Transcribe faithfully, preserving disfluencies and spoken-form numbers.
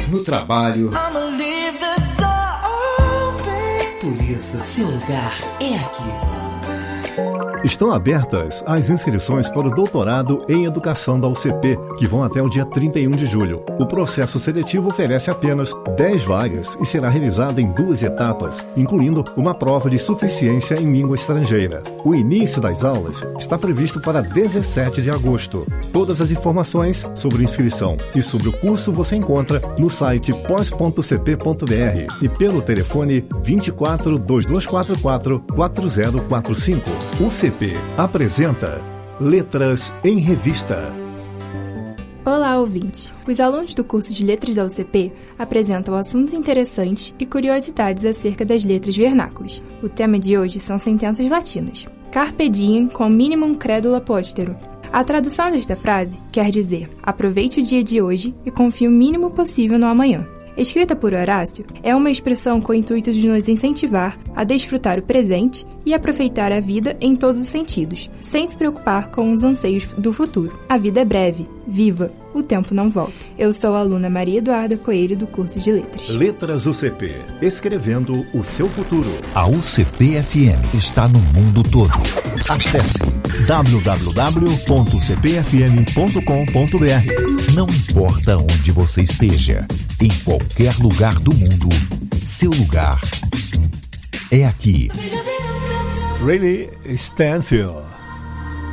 no trabalho. Por isso, seu lugar é aqui. Estão abertas as inscrições para o doutorado em Educação da U C P, que vão até o dia trinta e um de julho. O processo seletivo oferece apenas dez vagas e será realizado em duas etapas, incluindo uma prova de suficiência em língua estrangeira. O início das aulas está previsto para dezessete de agosto. Todas as informações sobre inscrição e sobre o curso você encontra no site pós ponto c p ponto b r e pelo telefone vinte e quatro, dois dois quatro quatro, quatro zero quatro cinco. U C P apresenta Letras em Revista. Olá, ouvintes! Os alunos do curso de Letras da U C P apresentam assuntos interessantes e curiosidades acerca das letras vernáculas. O tema de hoje são sentenças latinas. Carpe diem com minimum credula postero. A tradução desta frase quer dizer: aproveite o dia de hoje e confie o mínimo possível no amanhã. Escrita por Horácio, é uma expressão com o intuito de nos incentivar a desfrutar o presente e aproveitar a vida em todos os sentidos, sem se preocupar com os anseios do futuro. A vida é breve, viva, o tempo não volta. Eu sou a aluna Maria Eduarda Coelho, do curso de Letras. Letras U C P, escrevendo o seu futuro. A U C P F M está no mundo todo. Acesse w w w ponto c p f m ponto com ponto b r. Não importa onde você esteja, em qualquer lugar do mundo, seu lugar é aqui. Riley Stanfield,